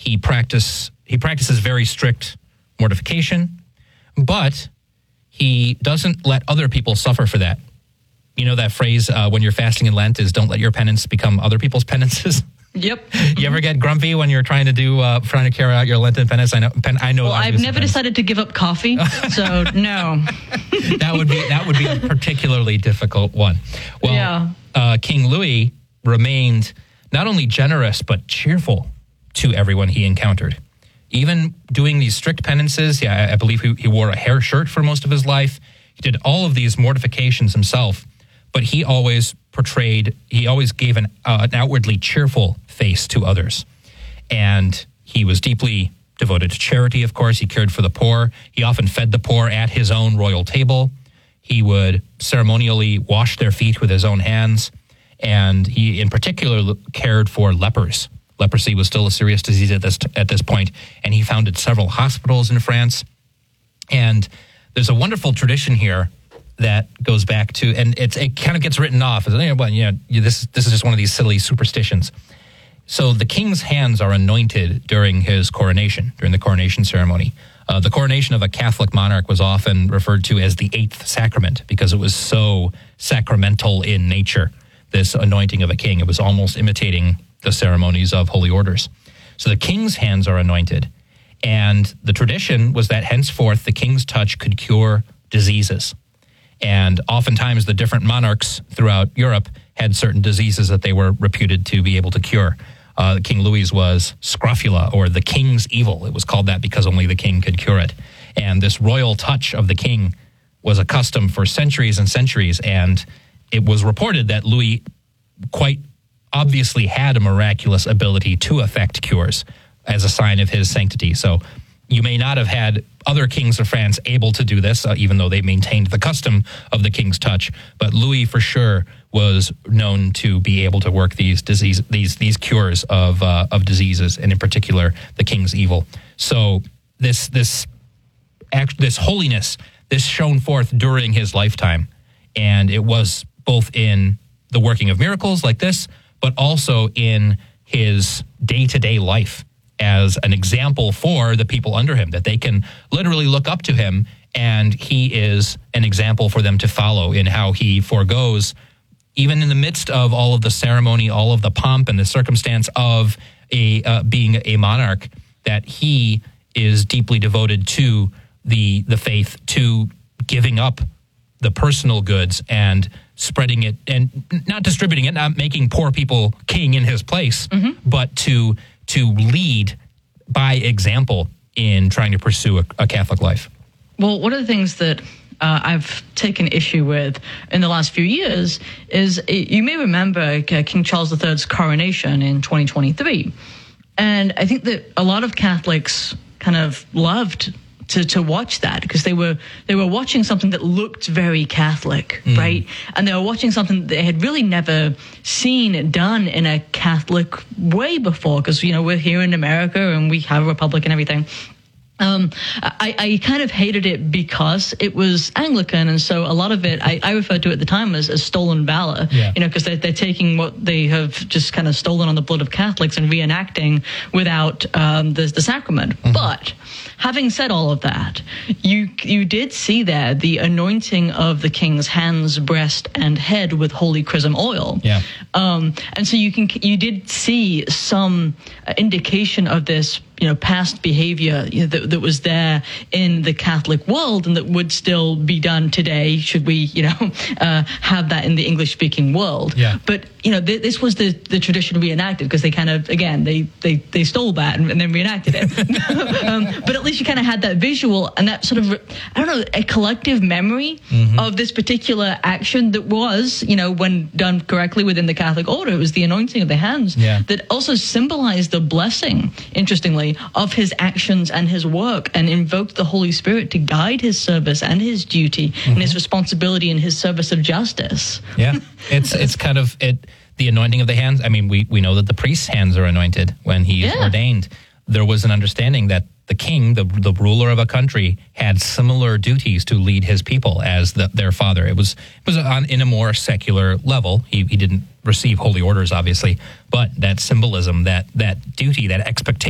he practices very strict mortification, but he doesn't let other people suffer for that. You know that phrase when you're fasting in Lent is don't let your penance become other people's penances? Yep. You ever get grumpy when you're trying to carry out your Lenten penance? I know. Well, I've never decided to give up coffee, so no. that would be a particularly difficult one. Well, King Louis remained not only generous but cheerful to everyone he encountered. Even doing these strict penances, I believe he wore a hair shirt for most of his life. He did all of these mortifications himself, but he always gave an outwardly cheerful face to others. And he was deeply devoted to charity, of course. He cared for the poor. He often fed the poor at his own royal table. He would ceremonially wash their feet with his own hands. And he, in particular, cared for lepers. Leprosy was still a serious disease at this point, and he founded several hospitals in France. And there's a wonderful tradition here that goes back to, and it kind of gets written off as, this is just one of these silly superstitions. So the king's hands are anointed during his coronation, during the coronation ceremony. The coronation of a Catholic monarch was often referred to as the eighth sacrament because it was so sacramental in nature, this anointing of a king. It was almost imitating the ceremonies of holy orders. So the king's hands are anointed. And the tradition was that henceforth the king's touch could cure diseases. And oftentimes the different monarchs throughout Europe had certain diseases that they were reputed to be able to cure. King Louis was scrofula, or the king's evil. It was called that because only the king could cure it. And this royal touch of the king was a custom for centuries and centuries. And it was reported that Louis quite obviously had a miraculous ability to effect cures as a sign of his sanctity. So you may not have had other kings of France able to do this, even though they maintained the custom of the king's touch. But Louis, for sure, was known to be able to work these cures of diseases, and in particular, the king's evil. So this holiness, this shone forth during his lifetime, and it was both in the working of miracles like this, but also in his day-to-day life as an example for the people under him, that they can literally look up to him, and he is an example for them to follow in how he forgoes, even in the midst of all of the ceremony, all of the pomp and the circumstance of being a monarch, that he is deeply devoted to the faith, to giving up the personal goods and spreading it, and not distributing it, not making poor people king in his place, but to lead by example in trying to pursue a Catholic life. Well, one of the things that I've taken issue with in the last few years is, you may remember King Charles III's coronation in 2023. And I think that a lot of Catholics kind of loved to watch that, because they were watching something that looked very Catholic, right? And they were watching something that they had really never seen done in a Catholic way before, because, we're here in America and we have a republic and everything. I kind of hated it because it was Anglican, and so a lot of it I referred to it at the time as stolen valor, because they're taking what they have just kind of stolen on the blood of Catholics and reenacting without the sacrament. But having said all of that, you did see there the anointing of the king's hands, breast, and head with holy chrism oil. And so you did see some indication of this past behavior that was there in the Catholic world, and that would still be done today should we, have that in the English-speaking world. But, this was the tradition reenacted, because they kind of, again, they stole that and then reenacted it. But at least you kind of had that visual and that sort of, a collective memory of this particular action that was, when done correctly within the Catholic order, it was the anointing of the hands that also symbolized the blessing, interestingly, of his actions and his work, and invoked the Holy Spirit to guide his service and his duty and his responsibility in his service of justice. It's kind of the anointing of the hands. I mean, we know that the priest's hands are anointed when he is ordained. There was an understanding that the king, the ruler of a country, had similar duties to lead his people as their father. It was in a more secular level. He didn't receive holy orders, obviously, but that symbolism, that duty, that expectation